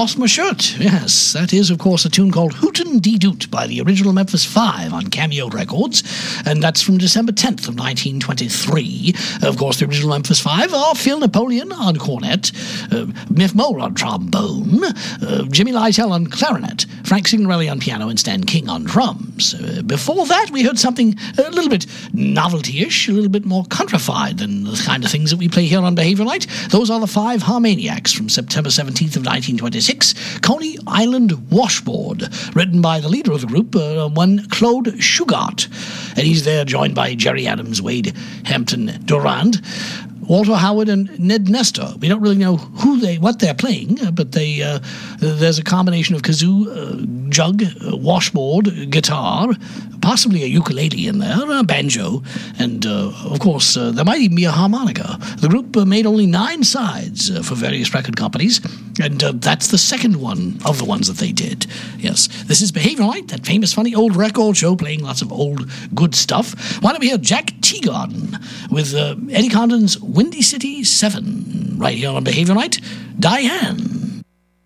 Lost My Shirt. Yes, that is, of course, a tune called Hootin' Dee Doot by the original Memphis Five on Cameo Records, and that's from December 10th of 1923. Of course, the original Memphis Five are Phil Napoleon on cornet, Miff Moore on trombone, Jimmy Lytle on clarinet, Frank Signorelli on piano, and Stan King on drums. Before that, we heard something a little bit novelty-ish, a little bit more countrified than the kind of things that we play here on Behavior Night. Those are the Five Harmoniacs from September 17th of 1926, Coney Island Washboard, written by the leader of the group, one Claude Shugart. And he's there joined by Jerry Adams, Wade Hampton Durand, Walter Howard, and Ned Nestor. We don't really know what they're playing, but there's a combination of kazoo, jug, washboard, guitar, possibly a ukulele in there, a banjo, and of course there might even be a harmonica. The group made only 9 sides for various record companies, and that's the second one of the ones that they did. Yes, this is Behavior Night, that famous, funny old record show playing lots of old, good stuff. Why don't we hear Jack Teagarden with Eddie Condon's Windy City 7 right here on Behavior Night. Diane.